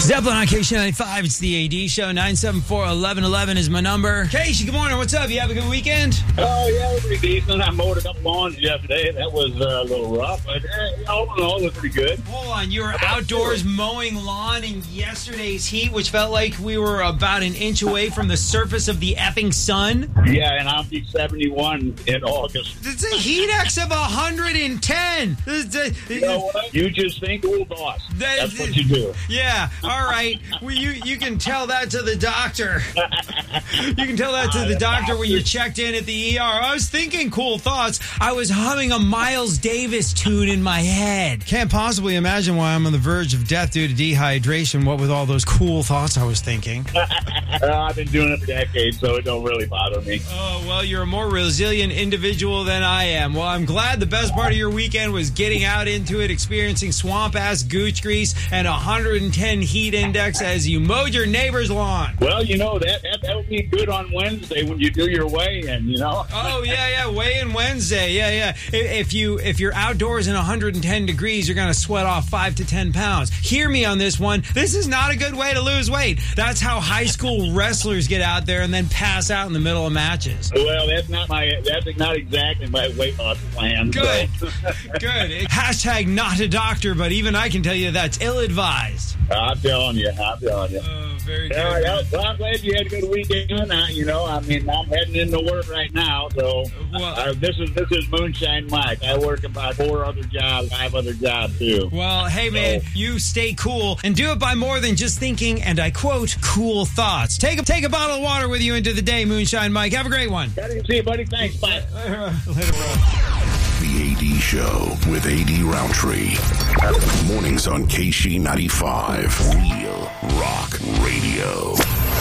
Zeppelin on KC95. It's the AD show. 974-1111 is my number. Casey, good morning. What's up? You have a good weekend? Oh, yeah, it was pretty decent. I mowed a couple lawns yesterday. That was a little rough, but all in all, it was pretty good. Hold on. You were outdoors mowing lawn in yesterday's heat, which felt like we were about an inch away from the surface of the effing sun? Yeah, and I'll be 71 in August. It's a heat index of 110. You know what? You just think old boss. That's what you do. Yeah. All right. Well, you can tell that to the doctor. You can tell that to the doctor when you're checked in at the ER. I was thinking cool thoughts. I was humming a Miles Davis tune in my head. Can't possibly imagine why I'm on the verge of death due to dehydration. What with all those cool thoughts I was thinking. I've been doing it for decades, so it don't really bother me. Oh, well, you're a more resilient individual than I am. Well, I'm glad the best part of your weekend was getting out into it, experiencing swamp-ass gooch grease and 110 heat index as you mowed your neighbor's lawn. Well, you know, that would be good on Wednesday when you do your weigh-in, you know? Oh, yeah, weigh-in Wednesday, yeah. If you're outdoors in 110 degrees, you're going to sweat off 5 to 10 pounds. Hear me on this one. This is not a good way to lose weight. That's how high school wrestlers get out there and then pass out in the middle of matches. Well, that's not exactly my weight loss plan. Good. So. Good. Hashtag not a doctor, but even I can tell you that's ill-advised. I'm telling you. Oh, very good. Well, I'm glad you had a good weekend. I'm heading into work right now, so this is Moonshine Mike. I work about 5 other jobs too. Well, hey man, you stay cool and do it by more than just thinking, and I quote, cool thoughts. Take a bottle of water with you into the day, Moonshine Mike. Have a great one. See you, buddy. Thanks. Bye. Later, bro. The AD Show with AD Roundtree. Mornings on KC95. Real Rock Radio.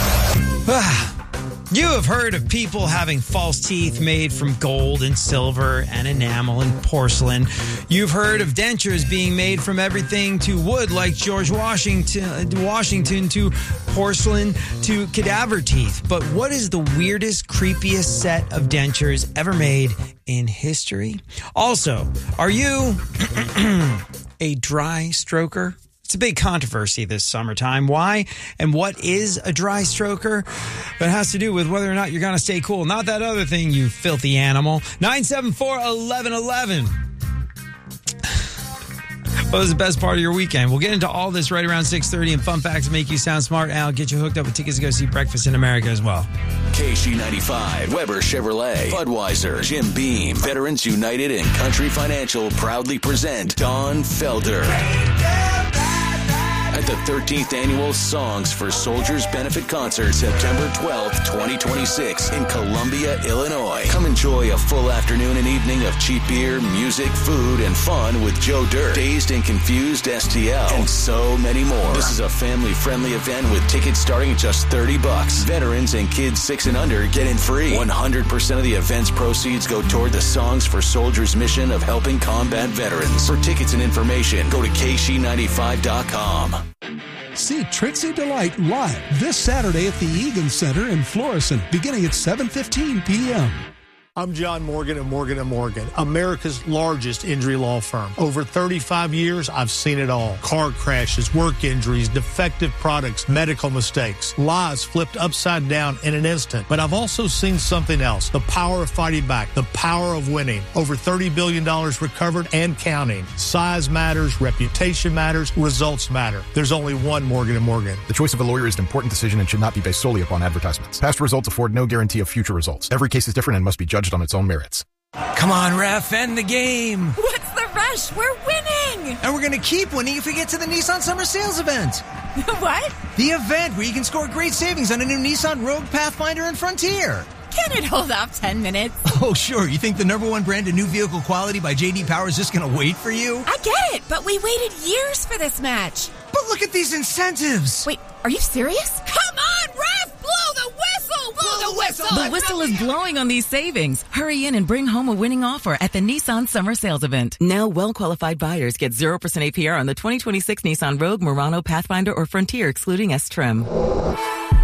You have heard of people having false teeth made from gold and silver and enamel and porcelain. You've heard of dentures being made from everything to wood, like George Washington to porcelain to cadaver teeth. But what is the weirdest, creepiest set of dentures ever made in history? Also, are you a dry stroker? It's a big controversy this summertime. Why and what is a dry stroker? But it has to do with whether or not you're going to stay cool. Not that other thing, you filthy animal. 974-1111. What was the best part of your weekend? We'll get into all this right around 6:30 and fun facts to make you sound smart. And I'll get you hooked up with tickets to go see Breakfast in America as well. KC95, Weber Chevrolet, Budweiser, Jim Beam, Veterans United, and Country Financial proudly present Don Felder at the 13th Annual Songs for Soldiers Benefit Concert, September 12th, 2026 in Columbia, Illinois. Come enjoy a full afternoon and evening of cheap beer, music, food, and fun with Joe Dirt, Dazed and Confused STL, and so many more. This is a family-friendly event with tickets starting at just $30. Veterans and kids 6 and under get in free. 100% of the event's proceeds go toward the Songs for Soldiers mission of helping combat veterans. For tickets and information, go to KC95.com. See Trixie Delight live this Saturday at the Egan Center in Florissant, beginning at 7:15 p.m. I'm John Morgan of Morgan & Morgan, America's largest injury law firm. Over 35 years, I've seen it all. Car crashes, work injuries, defective products, medical mistakes, lives flipped upside down in an instant. But I've also seen something else, the power of fighting back, the power of winning. Over $30 billion recovered and counting. Size matters, reputation matters, results matter. There's only one Morgan & Morgan. The choice of a lawyer is an important decision and should not be based solely upon advertisements. Past results afford no guarantee of future results. Every case is different and must be judged on its own merits. Come on, ref, end the game. What's the rush? We're winning. And we're going to keep winning if we get to the Nissan Summer Sales event. What? The event where you can score great savings on a new Nissan Rogue, Pathfinder, and Frontier. Can it hold off 10 minutes? Oh, sure. You think the #1 brand of new vehicle quality by J.D. Power is just going to wait for you? I get it, but we waited years for this match. But look at these incentives. Wait, are you serious? Come on, ref! Blow the whistle! Blow the whistle! The whistle is blowing on these savings. Hurry in and bring home a winning offer at the Nissan Summer Sales event. Now, well-qualified buyers get 0% APR on the 2026 Nissan Rogue, Murano, Pathfinder, or Frontier, excluding S-Trim.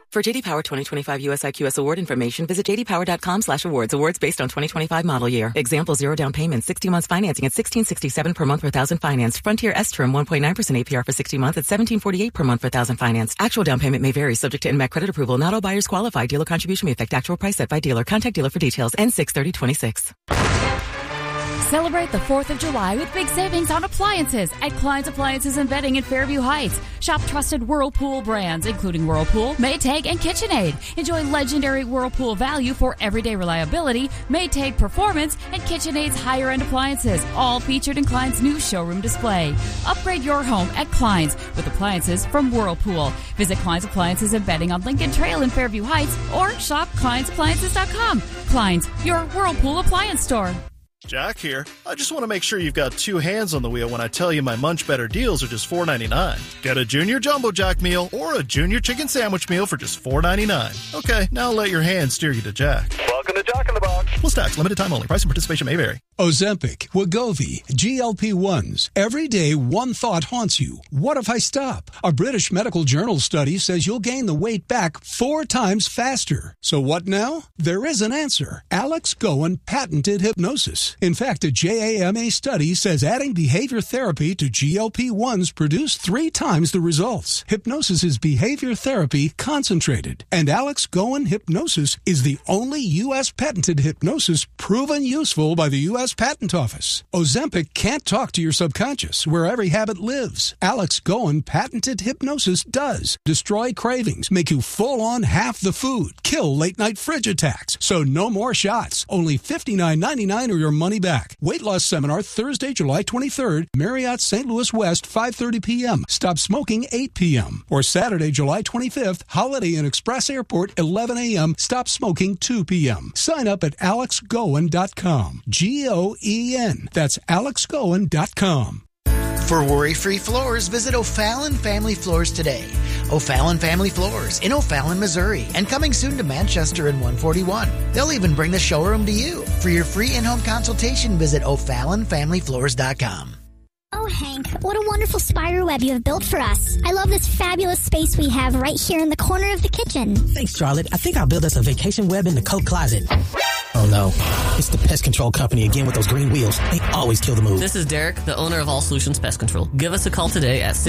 For JD Power 2025 US IQS award information, visit jdpower.com/awards. Awards based on 2025 model year. Example, 0 down payment, 60 months financing at $1,667 per month for 1,000 financed. Frontier S-Term 1.9% APR for 60 months at $1,748 per month for 1,000 financed. Actual down payment may vary, subject to NMAC credit approval. Not all buyers qualify. Dealer contribution may affect actual price set by dealer. Contact dealer for details. N6/30/26. Celebrate the 4th of July with big savings on appliances at Klein's Appliances and Bedding in Fairview Heights. Shop trusted Whirlpool brands, including Whirlpool, Maytag, and KitchenAid. Enjoy legendary Whirlpool value for everyday reliability, Maytag performance, and KitchenAid's higher-end appliances, all featured in Klein's new showroom display. Upgrade your home at Klein's with appliances from Whirlpool. Visit Klein's Appliances and Bedding on Lincoln Trail in Fairview Heights or shop Klein'sAppliances.com. Klein's, your Whirlpool appliance store. Jack here. I just want to make sure you've got two hands on the wheel when I tell you my Munch Better deals are just $4.99. Get a Junior Jumbo Jack meal or a Junior Chicken Sandwich meal for just $4.99. Okay, now let your hands steer you to Jack. Welcome to Jack in the Box. Plus tax, limited time only. Price and participation may vary. Ozempic, Wegovy, GLP-1s. Every day, one thought haunts you. What if I stop? A British medical journal study says you'll gain the weight back 4 times faster. So what now? There is an answer. Alex Goen patented hypnosis. In fact, a JAMA study says adding behavior therapy to GLP-1s produced 3 times the results. Hypnosis is behavior therapy concentrated. And Alex Goen Hypnosis is the only U.S. patented hypnosis proven useful by the U.S. Patent Office. Ozempic can't talk to your subconscious, where every habit lives. Alex Goen patented hypnosis does. Destroy cravings, make you full on half the food, kill late-night fridge attacks. So no more shots. Only $59.99 or your money back. Weight loss seminar Thursday, July 23rd, Marriott St. Louis West, 5:30 p.m. Stop smoking 8 p.m. Or Saturday, July 25th, Holiday Inn Express Airport, 11 a.m. Stop smoking 2 p.m. Sign up at alexgoen.com. Goen. That's alexgoen.com. For worry-free floors, visit O'Fallon Family Floors today. O'Fallon Family Floors in O'Fallon, Missouri, and coming soon to Manchester in 141. They'll even bring the showroom to you. For your free in-home consultation, visit O'FallonFamilyFloors.com. Oh, Hank, what a wonderful spider web you have built for us. I love this fabulous space we have right here in the corner of the kitchen. Thanks, Charlotte. I think I'll build us a vacation web in the coat closet. Oh, no. It's the pest control company again with those green wheels. They always kill the mood. This is Derek, the owner of All Solutions Pest Control. Give us a call today at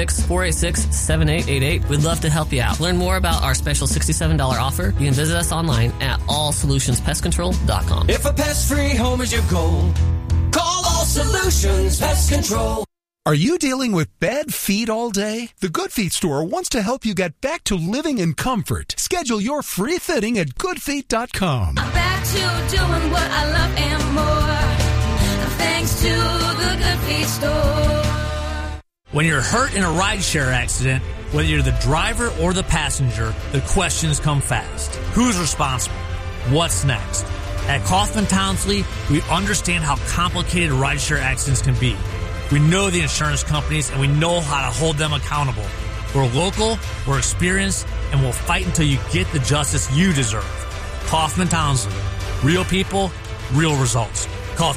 636-486-7888. We'd love to help you out. Learn more about our special $67 offer. You can visit us online at allsolutionspestcontrol.com. If a pest-free home is your goal, call All Solutions Pest Control. Are you dealing with bad feet all day? The Good Feet store wants to help you get back to living in comfort. Schedule your free fitting at goodfeet.com. I'm back to doing what I love and more, thanks to the Good Feet store. When you're hurt in a rideshare accident, whether you're the driver or the passenger, the questions come fast. Who's responsible? What's next? At Kaufman Townsley, we understand how complicated rideshare accidents can be. We know the insurance companies, and we know how to hold them accountable. We're local, we're experienced, and we'll fight until you get the justice you deserve. Kaufman Townsley. Real people, real results. Call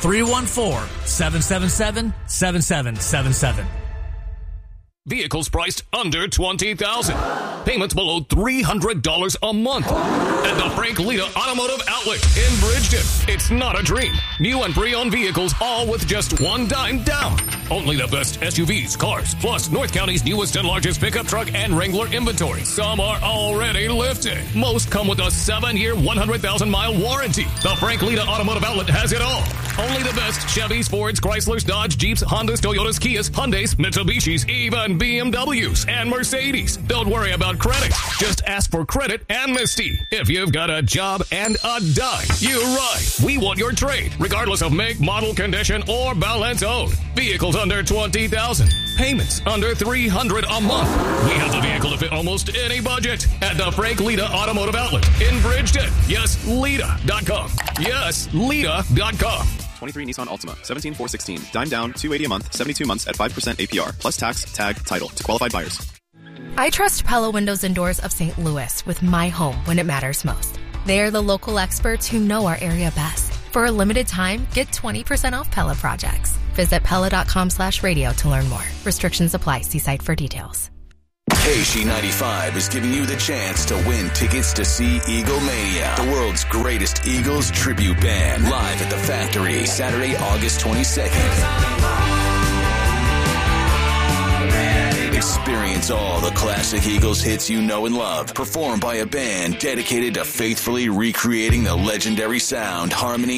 314-777-7777. Vehicles priced under $20,000. Payments below $300 a month. At the Frank Lita Automotive Outlet in Bridgeton. It's not a dream. New and pre-owned vehicles, all with just $1 down. Only the best SUVs, cars, plus North County's newest and largest pickup truck and Wrangler inventory. Some are already lifted. Most come with a 7-year, 100,000-mile warranty. The Frank Lita Automotive Outlet has it all. Only the best Chevys, Fords, Chryslers, Dodge, Jeeps, Hondas, Toyotas, Kias, Hyundais, Mitsubishis, even BMWs and Mercedes. Don't worry about credit. Just ask for credit amnesty. If you've got a job and a dime, you ride. We want your trade, regardless of make, model, condition, or balance owed. Vehicles under $20,000. Payments under $300 a month. We have the vehicle to fit almost any budget at the Frank Lita Automotive Outlet in Bridgeton. Yes, Lita.com. Yes, Lita.com. 23 Nissan Altima, 17,416. Dime down, $280 a month, 72 months at 5% APR, plus tax, tag, title to qualified buyers. I trust Pella Windows and Doors of St. Louis with my home when it matters most. They are the local experts who know our area best. For a limited time, get 20% off Pella projects. Visit Pella.com/radio to learn more. Restrictions apply. See site for details. KC95 is giving you the chance to win tickets to see Eaglemania, the world's greatest Eagles tribute band, live at the Factory, Saturday, August 22nd. Experience all the classic Eagles hits you know and love, performed by a band dedicated to faithfully recreating the legendary sound, harmony,